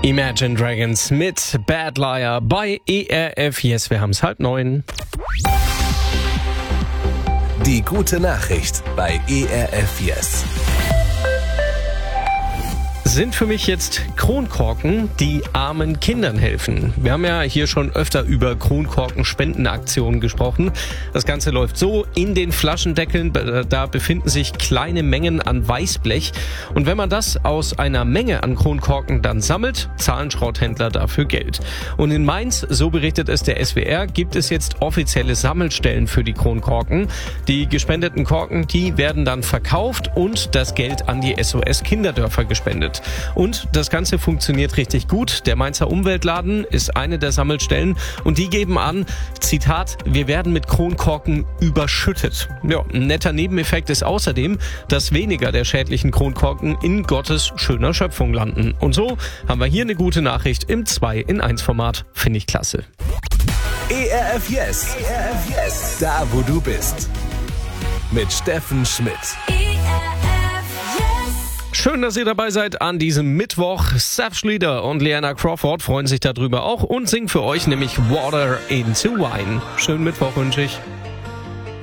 Imagine Dragons mit Bad Liar bei ERF. Yes, wir haben es 8:30. Die gute Nachricht bei ERF Yes. Sind für mich jetzt Kronkorken, die armen Kindern helfen. Wir haben ja hier schon öfter über Kronkorken-Spendenaktionen gesprochen. Das Ganze läuft so: in den Flaschendeckeln, da befinden sich kleine Mengen an Weißblech. Und wenn man das aus einer Menge an Kronkorken dann sammelt, zahlen Schrotthändler dafür Geld. Und in Mainz, so berichtet es der SWR, gibt es jetzt offizielle Sammelstellen für die Kronkorken. Die gespendeten Korken, die werden dann verkauft und das Geld an die SOS-Kinderdörfer gespendet. Und das Ganze funktioniert richtig gut. Der Mainzer Umweltladen ist eine der Sammelstellen und die geben an, Zitat, wir werden mit Kronkorken überschüttet. Ja, ein netter Nebeneffekt ist außerdem, dass weniger der schädlichen Kronkorken in Gottes schöner Schöpfung landen. Und so haben wir hier eine gute Nachricht im 2-in-1-Format. Finde ich klasse. ERF Yes. ERF Yes. Da, wo du bist. Mit Steffen Schmidt. Schön, dass ihr dabei seid an diesem Mittwoch. Savage Leader und Leanna Crawford freuen sich darüber auch und singen für euch nämlich Water into Wine. Schönen Mittwoch wünsche ich.